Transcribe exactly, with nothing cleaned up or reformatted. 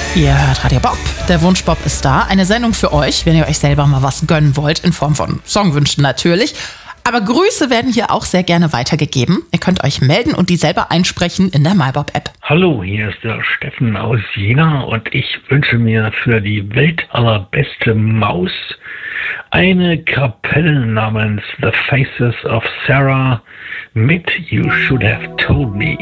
Ihr hört Radio Bob. Der Wunschbob ist da. Eine Sendung für euch, wenn ihr euch selber mal was gönnen wollt, in Form von Songwünschen natürlich. Aber Grüße werden hier auch sehr gerne weitergegeben. Ihr könnt euch melden und die selber einsprechen in der MyBob-App. Hallo, hier ist der Steffen aus Jena und ich wünsche mir für die weltallerbeste Maus eine Kapelle namens The Faces of Sarah mit You Should Have Told Me.